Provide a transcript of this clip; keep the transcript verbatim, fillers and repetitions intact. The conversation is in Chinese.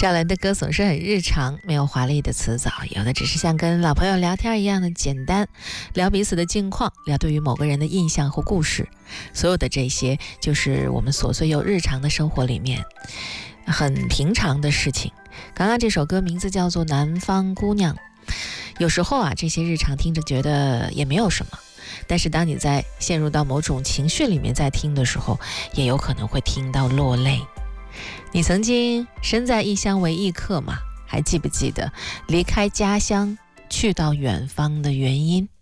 赵兰的歌总是很日常，没有华丽的词藻，有的只是像跟老朋友聊天一样的简单，聊彼此的近况，聊对于某个人的印象或故事。所有的这些就是我们琐碎又日常的生活里面很平常的事情。刚刚这首歌名字叫做《南方姑娘》。有时候啊，这些日常听着觉得也没有什么，但是当你在陷入到某种情绪里面在听的时候，也有可能会听到落泪。你曾经身在异乡为异客吗？还记不记得离开家乡去到远方的原因？